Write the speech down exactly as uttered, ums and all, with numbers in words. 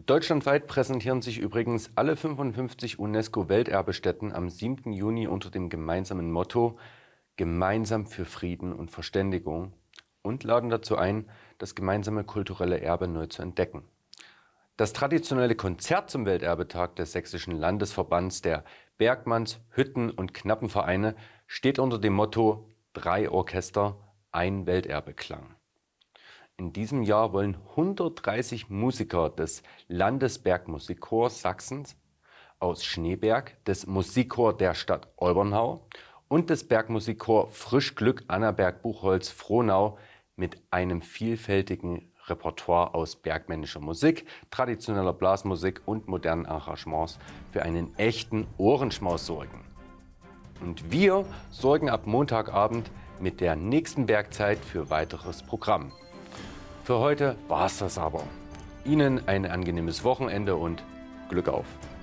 Deutschlandweit präsentieren sich übrigens alle fünfundfünfzig UNESCO-Welterbestätten am siebten Juni unter dem gemeinsamen Motto „Gemeinsam für Frieden und Verständigung“ und laden dazu ein, das gemeinsame kulturelle Erbe neu zu entdecken. Das traditionelle Konzert zum Welterbetag des Sächsischen Landesverbands der Bergmanns-, Hütten- und Knappenvereine steht unter dem Motto „Drei Orchester, ein Welterbeklang“. In diesem Jahr wollen hundertdreißig Musiker des Landesbergmusikchors Sachsens, aus Schneeberg, des Musikchor der Stadt Olbernhau und des Bergmusikchor Frischglück Annaberg-Buchholz-Frohnau mit einem vielfältigen Repertoire aus bergmännischer Musik, traditioneller Blasmusik und modernen Arrangements für einen echten Ohrenschmaus sorgen. Und wir sorgen ab Montagabend mit der nächsten Bergzeit für weiteres Programm. Für heute war's das aber. Ihnen ein angenehmes Wochenende und Glück auf!